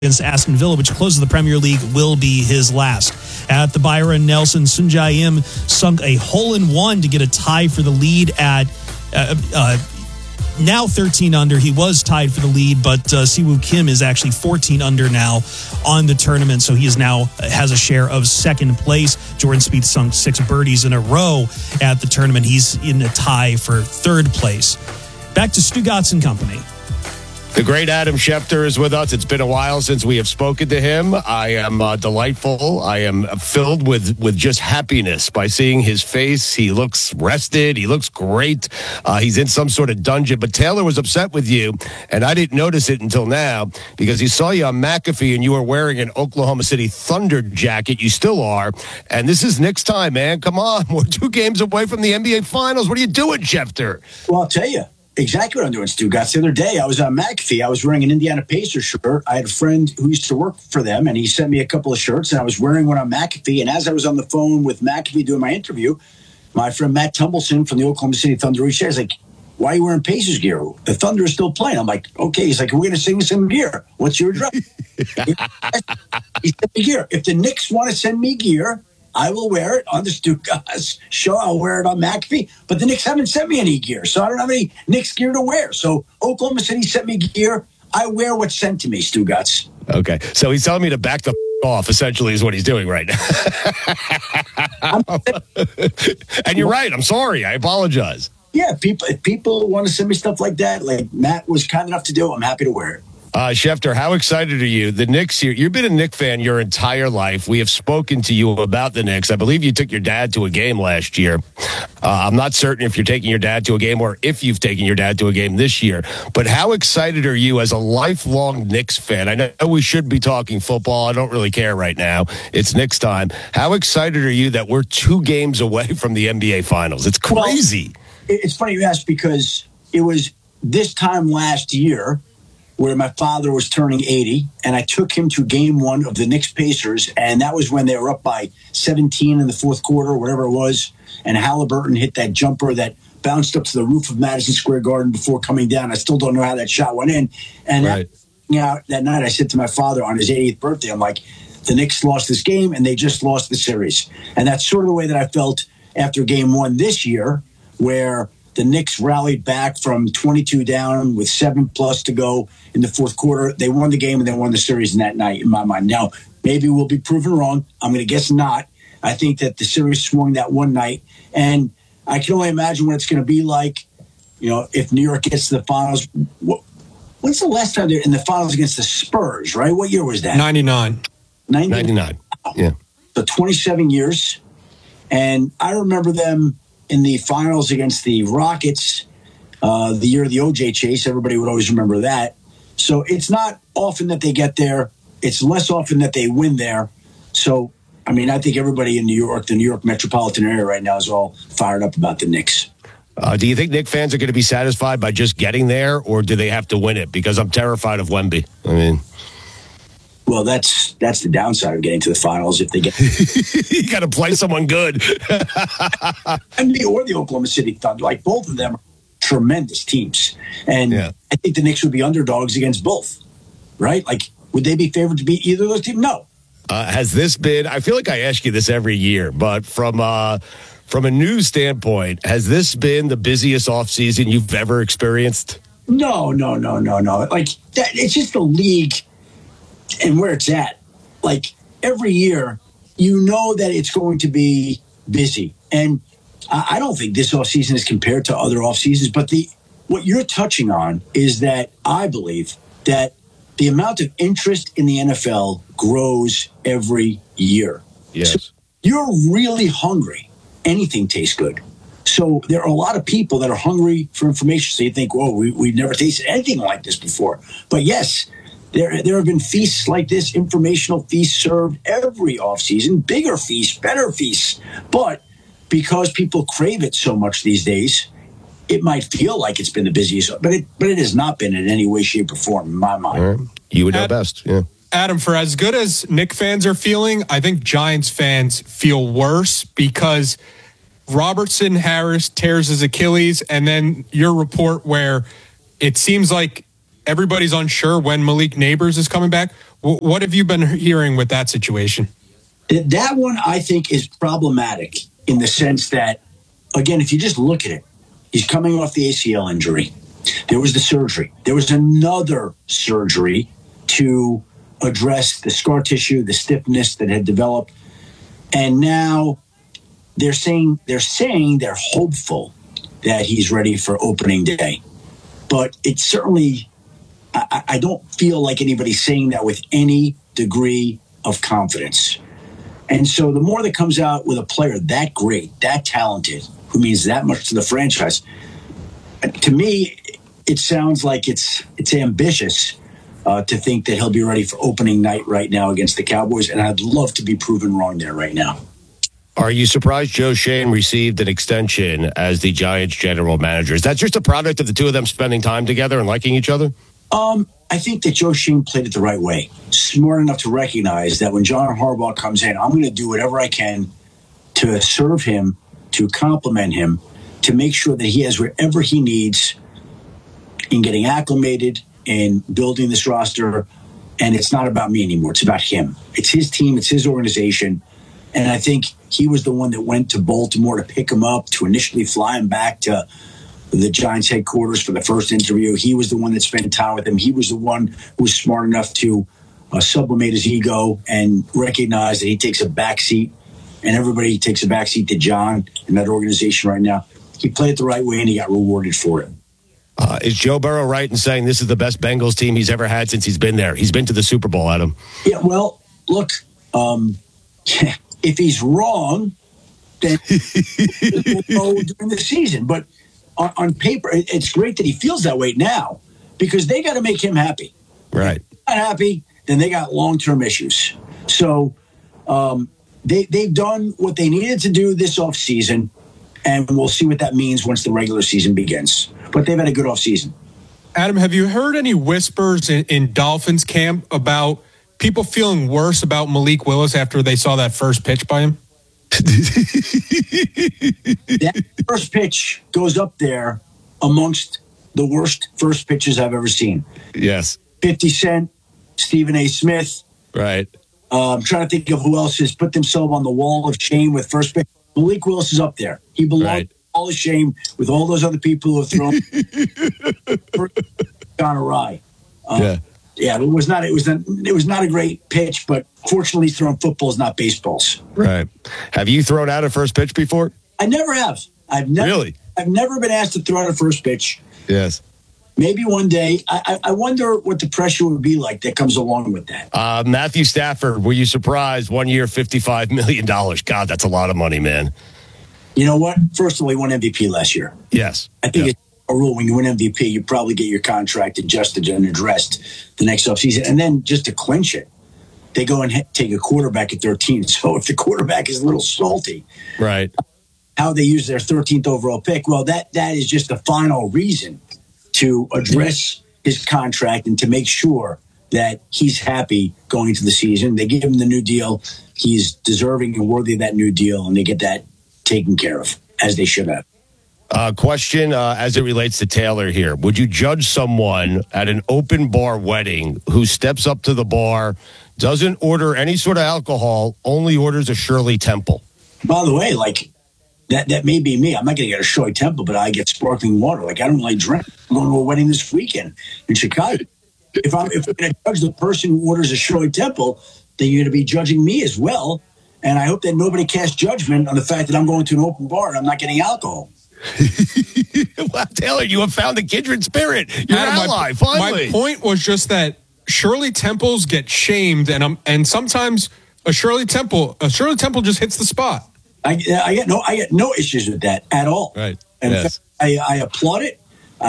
against Aston Villa, which closes the Premier League, will be his last. At the Byron Nelson, Sun Jae-im sunk a hole-in-one to get a tie for the lead at now 13 under. He was tied for the lead, but Siwoo Kim is actually 14 under now on the tournament, so he is now has a share of second place. Jordan Spieth sunk 6 birdies in a row at the tournament. He's in a tie for third place. Back to Stu Gotts & Company. The great Adam Schefter is with us. It's been a while since we have spoken to him. I am delightful. I am filled with just happiness by seeing his face. He looks rested. He looks great. He's in some sort of dungeon. But Taylor was upset with you, and I didn't notice it until now because he saw you on McAfee, and you were wearing an Oklahoma City Thunder jacket. You still are. And this is Knicks time, man. Come on. We're 2 games away from the NBA Finals. What are you doing, Schefter? Well, I'll tell you. Exactly what I'm doing, Stu Gotts. The other day, I was on McAfee. I was wearing an Indiana Pacers shirt. I had a friend who used to work for them, and he sent me a couple of shirts, and I was wearing one on McAfee. And as I was on the phone with McAfee doing my interview, my friend Matt Tumbleson from the Oklahoma City Thunder reached out. He's like, why are you wearing Pacers gear? The Thunder is still playing. I'm like, okay. He's like, we're going to sing some gear. What's your address? He sent me gear. If the Knicks want to send me gear, I will wear it on the Stu Gotts show. I'll wear it on McAfee. But the Knicks haven't sent me any gear, so I don't have any Knicks gear to wear. So Oklahoma City sent me gear. I wear what's sent to me, Stu Gotts. Okay. So he's telling me to back the off, essentially, is what he's doing right now. And you're right. I'm sorry. I apologize. Yeah, if people want to send me stuff like that, like Matt was kind enough to do, I'm happy to wear it. Schefter, how excited are you? The Knicks here. You've been a Knicks fan your entire life. We have spoken to you about the Knicks. I believe you took your dad to a game last year. I'm not certain if you're taking your dad to a game or if you've taken your dad to a game this year. But how excited are you as a lifelong Knicks fan? I know we should be talking football. I don't really care right now. It's Knicks time. How excited are you that we're 2 games away from the NBA Finals? It's crazy. Well, it's funny you ask because it was this time last year where my father was turning 80, and I took him to game 1 of the Knicks Pacers, and that was when they were up by 17 in the fourth quarter, whatever it was, and Halliburton hit that jumper that bounced up to the roof of Madison Square Garden before coming down. I still don't know how that shot went in. And right. that night I said to my father on his 80th birthday, I'm like, the Knicks lost this game, and they just lost the series. And that's sort of the way that I felt after game 1 this year, where the Knicks rallied back from 22 down with 7+ to go in the fourth quarter. They won the game and they won the series in that night, in my mind. Now, maybe we'll be proven wrong. I'm going to guess not. I think that the series swung that one night. And I can only imagine what it's going to be like, if New York gets to the finals. When's the last time they're in the finals against the Spurs, right? What year was that? 99. 99. Yeah. So 27 years. And I remember them in the finals against the Rockets, the year of the OJ chase. Everybody would always remember that. So it's not often that they get there. It's less often that they win there. So, I think everybody in New York, the New York metropolitan area right now is all fired up about the Knicks. Do you think Knicks fans are going to be satisfied by just getting there, or do they have to win it? Because I'm terrified of Wemby. Well, that's the downside of getting to the finals. If they get, you got to play someone good. NBA or the Oklahoma City Thunder, like both of them, are tremendous teams, and I think the Knicks would be underdogs against both. Right? Like, would they be favored to beat either of those teams? No. Has this been? I feel like I ask you this every year, but from a news standpoint, has this been the busiest offseason you've ever experienced? No. Like that, it's just the league. And where it's at, like every year, that it's going to be busy. And I don't think this offseason is compared to other offseasons. But what you're touching on is that I believe that the amount of interest in the NFL grows every year. Yes. So you're really hungry. Anything tastes good. So there are a lot of people that are hungry for information. So you think, whoa, we've never tasted anything like this before. But yes, There have been feasts like this, informational feasts served every offseason, bigger feasts, better feasts. But because people crave it so much these days, it might feel like it's been the busiest, but it has not been in any way, shape, or form, in my mind. Right. You would know best, yeah. Adam, for as good as Knicks fans are feeling, I think Giants fans feel worse because Robertson Harris tears his Achilles, and then your report where it seems like everybody's unsure when Malik Neighbors is coming back. What have you been hearing with that situation? That one, I think, is problematic in the sense that, again, if you just look at it, he's coming off the ACL injury. There was the surgery. There was another surgery to address the scar tissue, the stiffness that had developed. And now they're saying they're hopeful that he's ready for opening day. But it's certainly, I don't feel like anybody's saying that with any degree of confidence. And so the more that comes out with a player that great, that talented, who means that much to the franchise, to me, it sounds like it's ambitious to think that he'll be ready for opening night right now against the Cowboys. And I'd love to be proven wrong there right now. Are you surprised Joe Schoen received an extension as the Giants general manager? Is that just a product of the two of them spending time together and liking each other? I think that Joe Schoen played it the right way. Smart enough to recognize that when John Harbaugh comes in, I'm going to do whatever I can to serve him, to compliment him, to make sure that he has whatever he needs in getting acclimated, in building this roster. And it's not about me anymore. It's about him. It's his team. It's his organization. And I think he was the one that went to Baltimore to pick him up, to initially fly him back to the Giants headquarters for the first interview. He was the one that spent time with him. He was the one who was smart enough to sublimate his ego and recognize that he takes a backseat, and everybody takes a backseat to John and that organization right now. He played it the right way, and he got rewarded for it. Is Joe Burrow right in saying this is the best Bengals team he's ever had since he's been there? He's been to the Super Bowl, Adam. Yeah, well, look, if he's wrong, then we'll go during the season. But on paper, it's great that he feels that way now because they got to make him happy. Right. If he's not happy, then they got long-term issues. So they've done what they needed to do this offseason, and we'll see what that means once the regular season begins. But they've had a good offseason. Adam, have you heard any whispers in Dolphins camp about people feeling worse about Malik Willis after they saw that first pitch by him? That first pitch goes up there amongst the worst first pitches I've ever seen. Yes. 50 Cent, Stephen A. Smith. Right. I'm trying to think of who else has put themselves on the wall of shame with first pitch. Malik Willis is up there. He belongs right. all of shame with all those other people who have thrown gone awry. Yeah, it was not a great pitch, but fortunately, throwing footballs, not baseballs. Right. Have you thrown out a first pitch before? I never have. I've never been asked to throw out a first pitch. Yes. Maybe one day. I wonder what the pressure would be like that comes along with that. Matthew Stafford, were you surprised? 1 year, $55 million. God, that's a lot of money, man. You know what? First of all, he won MVP last year. Yes. I think it's a rule when you win MVP, you probably get your contract adjusted and addressed the next offseason. And then just to clinch it, they go and take a quarterback at 13. So if the quarterback is a little salty, right, how they use their 13th overall pick, well, that is just the final reason to address his contract and to make sure that he's happy going into the season. They give him the new deal. He's deserving and worthy of that new deal, and they get that taken care of, as they should have. Question as it relates to Taylor here. Would you judge someone at an open bar wedding who steps up to the bar, doesn't order any sort of alcohol, only orders a Shirley Temple? By the way, like, that may be me. I'm not going to get a Shirley Temple, but I get sparkling water. Like, I don't really drink. I'm going to a wedding this weekend in Chicago. If I'm going to judge the person who orders a Shirley Temple, then you're going to be judging me as well. And I hope that nobody casts judgment on the fact that I'm going to an open bar and I'm not getting alcohol. Well, Taylor, you have found the kindred spirit. You're an ally, finally. My point was just that Shirley Temples get shamed, and sometimes a Shirley Temple just hits the spot. I get no issues with that at all. Right. And yes. I applaud it.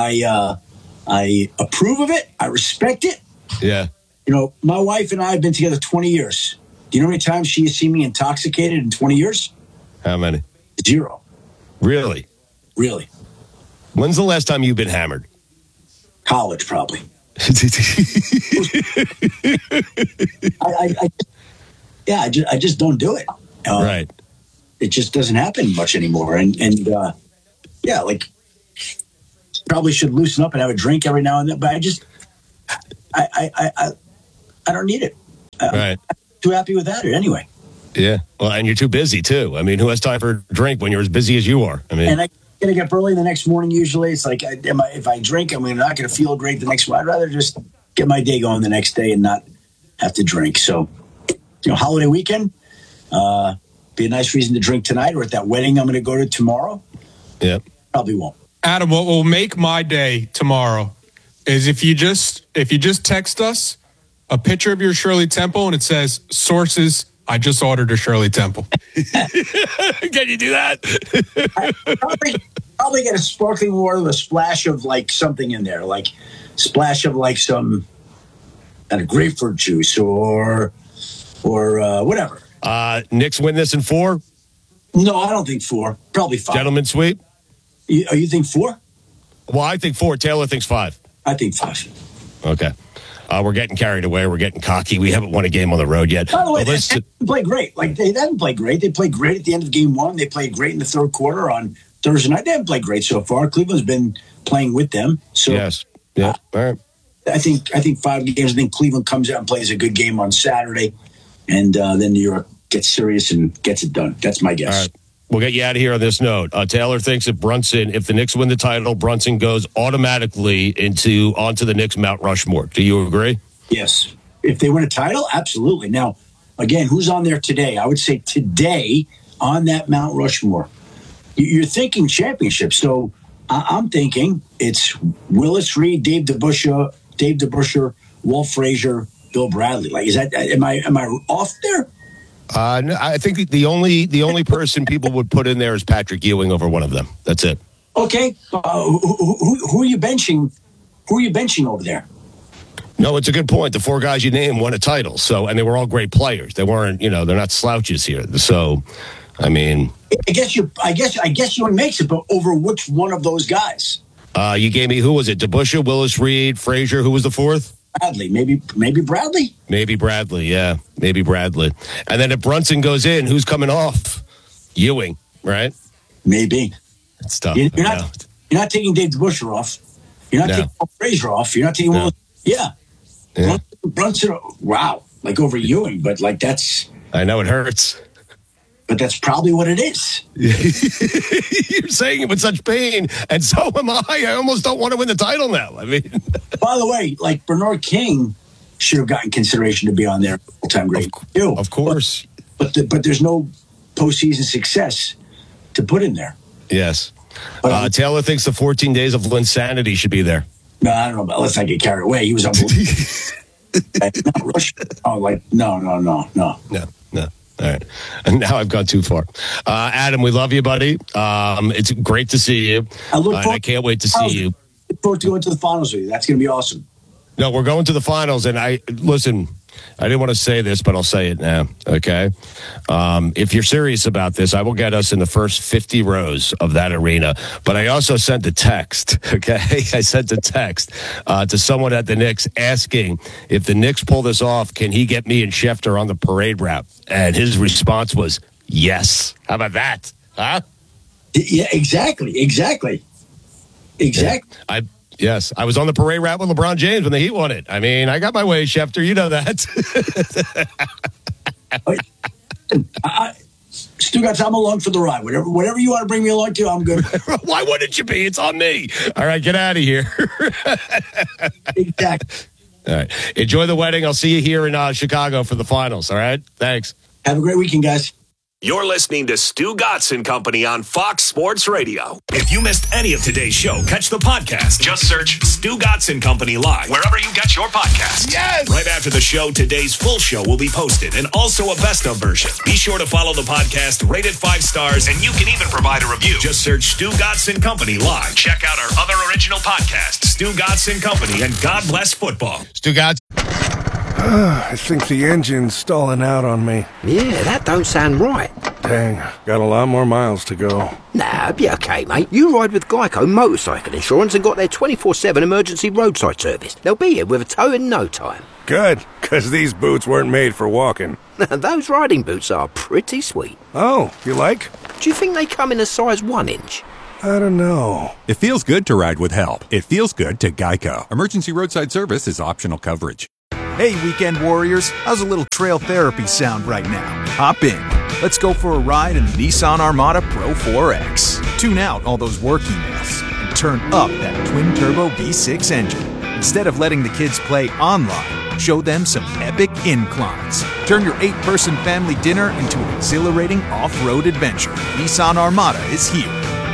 I approve of it. I respect it. Yeah. You know, my wife and I have been together 20 years. Do you know how many times she has seen me intoxicated in 20 years? How many? 0. Really? Really. When's the last time you've been hammered? College, probably. I just don't do it. Right. It just doesn't happen much anymore. And like, probably should loosen up and have a drink every now and then. But I don't need it. Right. Too happy with that anyway. Yeah. Well, and you're too busy too. I mean, who has time for a drink when you're as busy as you are? I mean, and I gotta get up early the next morning. Usually, it's like if I drink, I'm not gonna feel great the next morning. I'd rather just get my day going the next day and not have to drink. So, holiday weekend, be a nice reason to drink tonight, or at that wedding I'm going to go to tomorrow. Yeah, probably won't. Adam, what will make my day tomorrow is if you just text us a picture of your Shirley Temple and it says sources. I just ordered a Shirley Temple. Can you do that? Probably get a sparkling water with a splash of like something in there, like splash of like some grapefruit juice or whatever. Knicks win this in 4? No, I don't think 4. Probably 5. Gentlemen sweep? You think 4? Well, I think 4. Taylor thinks 5. I think 5. Okay. We're getting carried away. We're getting cocky. We haven't won a game on the road yet. By the way, they play great. Like they haven't played great. They played great at the end of game 1. They played great in the third quarter on Thursday night. They haven't played great so far. Cleveland's been playing with them. So yes. Yeah. All right. I think 5 games. I think Cleveland comes out and plays a good game on Saturday, and then New York gets serious and gets it done. That's my guess. All right. We'll get you out of here on this note. Taylor thinks if the Knicks win the title, Brunson goes automatically onto the Knicks Mount Rushmore. Do you agree? Yes. If they win a title, absolutely. Now, again, who's on there today? I would say today on that Mount Rushmore. You're thinking championship. So I'm thinking it's Willis Reed, Dave DeBusschere, Walt Frazier, Bill Bradley. Like, is that? Am I off there? No, I think the only person people would put in there is Patrick Ewing over one of them. That's it. Okay. Who are you benching? Who are you benching over there? No, it's a good point. The 4 guys you named won a title, and they were all great players. They weren't, they're not slouches here. So, I mean, I guess Ewing makes it, but over which one of those guys? You gave me, who was it? DeBusschere, Willis Reed, Frazier. Who was the 4th? Bradley, maybe Bradley. Maybe Bradley, yeah, maybe Bradley. And then if Brunson goes in, who's coming off? Ewing, right? Maybe. It's tough. You're not taking Dave DeBusschere off. You're not taking Frazier off. You're not taking Willis. Yeah. Brunson. Wow, like over Ewing, but like that's. I know it hurts. But that's probably what it is. You're saying it with such pain, and so am I. I almost don't want to win the title now. I mean, by the way, like Bernard King should have gotten consideration to be on there all-time great. Of course, but there's no postseason success to put in there. Yes, Taylor thinks the 14 days of Linsanity should be there. No, I don't know. But let's not get carried away. He was unbelievable. No. All right. And now I've gone too far. Adam, we love you, buddy. It's great to see you. I can't wait to see you. Look forward to going to the finals with you. That's going to be awesome. No, we're going to the finals. And I didn't want to say this, but I'll say it now. Okay. If you're serious about this, I will get us in the first 50 rows of that arena. But I also sent a text. Okay. I sent a text to someone at the Knicks asking if the Knicks pull this off, can he get me and Schefter on the parade route? And his response was yes. How about that? Huh? Yeah, exactly. Yeah. Yes, I was on the parade route with LeBron James when the Heat won it. I mean, I got my way, Schefter. You know that. Stugotz, I'm along for the ride. Whatever you want to bring me along to, I'm good. Why wouldn't you be? It's on me. All right, get out of here. Exactly. All right. Enjoy the wedding. I'll see you here in Chicago for the finals. All right? Thanks. Have a great weekend, guys. You're listening to Stugotz and Company on Fox Sports Radio. If you missed any of today's show, catch the podcast. Just search Stugotz and Company Live wherever you get your podcasts. Yes! Right after the show, today's full show will be posted and also a best of version. Be sure to follow the podcast, rate it 5 stars, and you can even provide a review. Just search Stugotz and Company Live. Check out our other original podcasts, Stugotz and Company and God Bless Football. Stugotz. I think the engine's stalling out on me. Yeah, that don't sound right. Dang, got a lot more miles to go. Nah, be okay, mate. You ride with Geico Motorcycle Insurance and got their 24/7 emergency roadside service. They'll be here with a tow in no time. Good, because these boots weren't made for walking. Those riding boots are pretty sweet. Oh, you like? Do you think they come in a size 1 inch? I don't know. It feels good to ride with help. It feels good to Geico. Emergency roadside service is optional coverage. Hey, weekend warriors, how's a little trail therapy sound right now? Hop in. Let's go for a ride in the Nissan Armada Pro 4X. Tune out all those work emails and turn up that twin-turbo V6 engine. Instead of letting the kids play online, show them some epic inclines. Turn your 8-person family dinner into an exhilarating off-road adventure. Nissan Armada is here.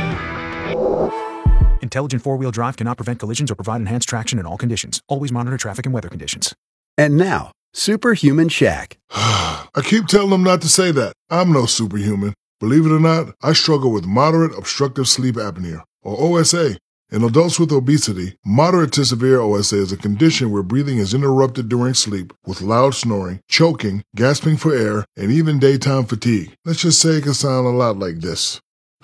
Intelligent four-wheel drive cannot prevent collisions or provide enhanced traction in all conditions. Always monitor traffic and weather conditions. And now, Superhuman Shaq. I keep telling them not to say that. I'm no superhuman. Believe it or not, I struggle with moderate obstructive sleep apnea, or OSA. In adults with obesity, moderate to severe OSA is a condition where breathing is interrupted during sleep with loud snoring, choking, gasping for air, and even daytime fatigue. Let's just say it can sound a lot like this.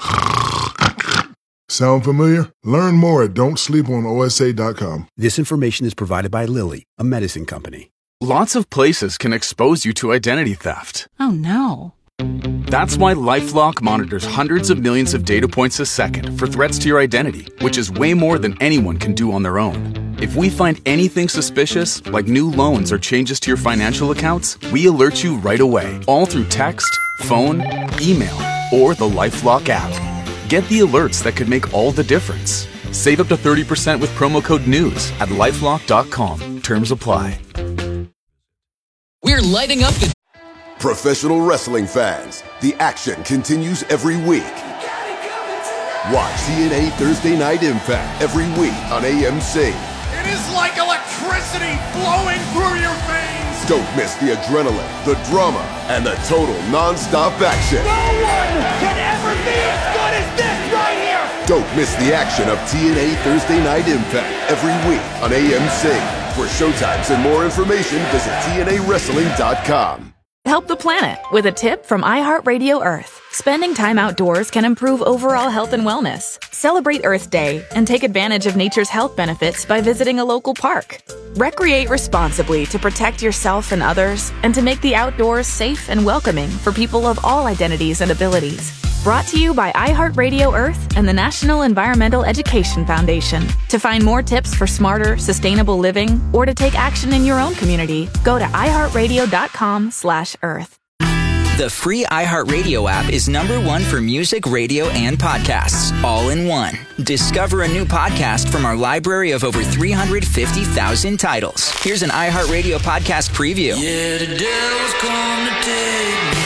Sound familiar? Learn more at don'tsleeponosa.com. This information is provided by Lilly, a medicine company. Lots of places can expose you to identity theft. Oh, no. That's why LifeLock monitors hundreds of millions of data points a second for threats to your identity, which is way more than anyone can do on their own. If we find anything suspicious, like new loans or changes to your financial accounts, we alert you right away, all through text, phone, email, or the LifeLock app. Get the alerts that could make all the difference. Save up to 30% with promo code NEWS at LifeLock.com. Terms apply. We're lighting up the... Professional wrestling fans, the action continues every week. Watch TNA Thursday Night Impact every week on AMC. It is like electricity flowing through your veins. Don't miss the adrenaline, the drama, and the total non-stop action. No one can ever be as good as this right here. Don't miss the action of TNA Thursday Night Impact every week on AMC. For showtimes and more information, visit TNAWrestling.com. Help the planet with a tip from iHeartRadio Earth. Spending time outdoors can improve overall health and wellness. Celebrate Earth Day and take advantage of nature's health benefits by visiting a local park. Recreate responsibly to protect yourself and others and to make the outdoors safe and welcoming for people of all identities and abilities. Brought to you by iHeartRadio Earth and the National Environmental Education Foundation. To find more tips for smarter, sustainable living or to take action in your own community, go to iHeartRadio.com/Earth. The free iHeartRadio app is #1 for music, radio, and podcasts, all in one. Discover a new podcast from our library of over 350,000 titles. Here's an iHeartRadio podcast preview. Yeah, the devil's come to take me.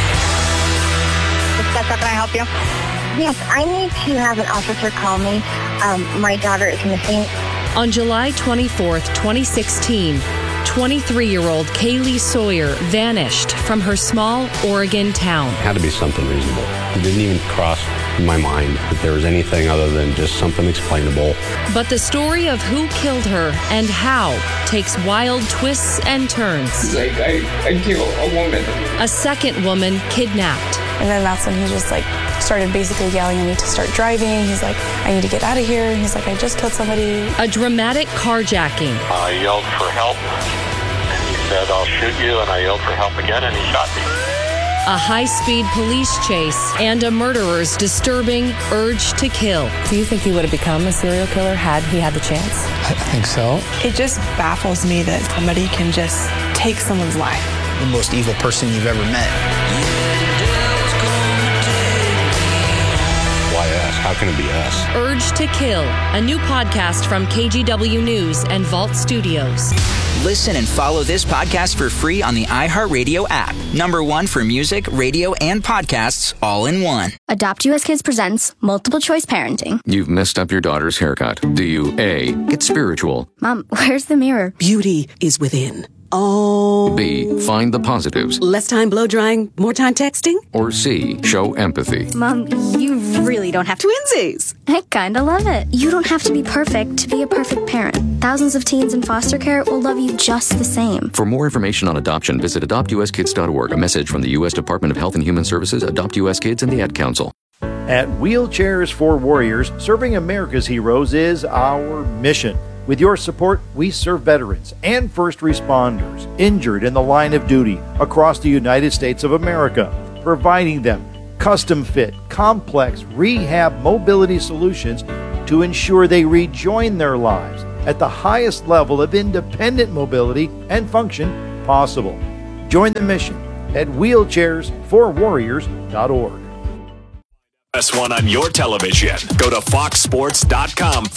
Can I help you? Yes, I need to have an officer call me. My daughter is missing. On July 24th, 2016, 23-year-old Kaylee Sawyer vanished from her small Oregon town. It had to be something reasonable. It didn't even cross my mind that there was anything other than just something explainable. But the story of who killed her and how takes wild twists and turns. Like, I killed a woman. A second woman kidnapped. And then that's when he just started basically yelling at me to start driving. He's like, I need to get out of here. And he's like, I just killed somebody. A dramatic carjacking. I yelled for help. And he said, I'll shoot you. And I yelled for help again, and he shot me. A high-speed police chase and a murderer's disturbing urge to kill. Do you think he would have become a serial killer had he had the chance? I think so. It just baffles me that somebody can just take someone's life. The most evil person you've ever met. Why us? How can it be us? Urge to Kill, a new podcast from KGW News and Vault Studios. Listen and follow this podcast for free on the iHeartRadio app. #1 for music, radio, and podcasts, all in one. Adopt US Kids presents Multiple Choice Parenting. You've messed up your daughter's haircut. Do you A, get spiritual? Mom, where's the mirror? Beauty is within. Oh. B, find the positives. Less time blow drying, more time texting? Or C, show empathy. Mom, you really don't have to. Twinsies. I kinda love it. You don't have to be perfect to be a perfect parent. Thousands of teens in foster care will love you just the same. For more information on adoption, visit adoptuskids.org. A message from the U.S. Department of Health and Human Services, Adopt U.S. Kids, and the Ad Council. At Wheelchairs for Warriors, serving America's heroes is our mission. With your support, we serve veterans and first responders injured in the line of duty across the United States of America, providing them custom-fit, complex rehab mobility solutions to ensure they rejoin their lives at the highest level of independent mobility and function possible. Join the mission at wheelchairsforwarriors.org. S1 on your television. Go to foxsports.com